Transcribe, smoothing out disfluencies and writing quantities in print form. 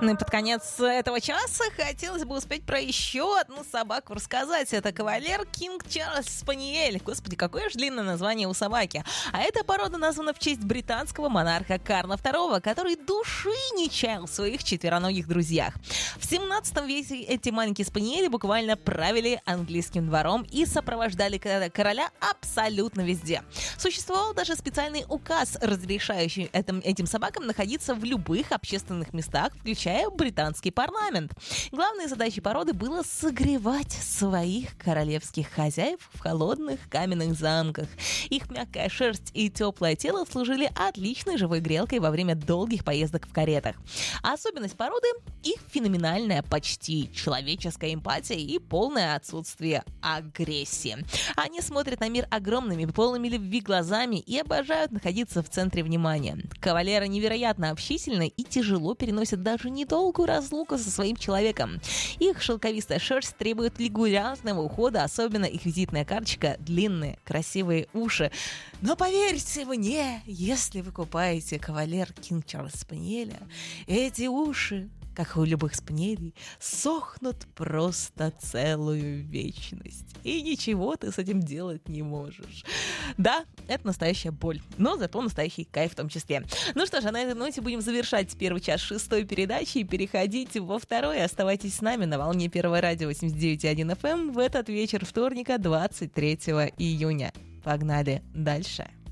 Ну и под конец этого часа хотелось бы успеть про еще одну собаку рассказать. Это кавалер Кинг Чарльз Спаниель. Господи, какое же длинное название у собаки. А эта порода названа в честь британского монарха Карла II, который души не чаял в своих четвероногих друзьях. В 17 веке эти маленькие спаниели буквально правили английским двором и сопровождали короля абсолютно везде. Существовал даже специальный указ, разрешающий этим собакам находиться в любых общественных местах, включая британский парламент. Главной задачей породы было согревать своих королевских хозяев в холодных каменных замках. Их мягкая шерсть и теплое тело служили отличной живой грелкой во время долгих поездок в каретах. А особенность породы – их феноменальная, почти человеческая эмпатия и полное отсутствие агрессии. Они смотрят на мир огромными, полными любви глазами и обожают находиться в центре внимания. Кавалеры невероятно общительны и тяжело переносят даже недолгую разлуку со своим человеком. Их шелковистая шерсть требует регулярного ухода, особенно их визитная карточка – длинные, красивые уши. Но поверьте мне, если вы купаете кавалер Кинг Чарльз Спаниеля, эти уши, как у любых спаниелей, сохнут просто целую вечность. И ничего ты с этим делать не можешь. Да, это настоящая боль, но зато настоящий кайф в том числе. Ну что ж, а на этой ноте будем завершать первый час 6-й передачи и переходить во второй. Оставайтесь с нами на волне Первого радио 89.1 FM в этот вечер вторника, 23 июня. Погнали дальше.